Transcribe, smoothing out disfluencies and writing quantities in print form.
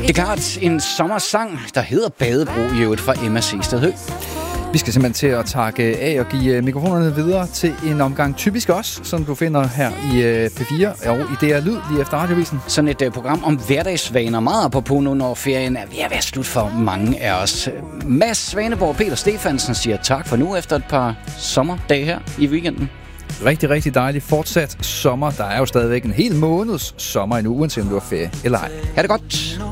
Det er klart en sommersang, der hedder Badebro i øvrigt fra Emma Sehsted Høgh. Vi skal simpelthen til at takke af og give mikrofonerne videre til en omgang Typisk Os, som du finder her i P4 og i DR Lyd lige efter radiovisen. Sådan et program om hverdagsvaner, meget apropos nu, når ferien er ved at være slut for mange af os. Mads Svaneborg og Peter Stefansen siger tak for nu efter et par sommerdage her i weekenden. Rigtig, rigtig dejligt fortsat sommer. Der er jo stadigvæk en hel måneds sommer endnu, uanset om du har ferie eller ej. Ha' det godt!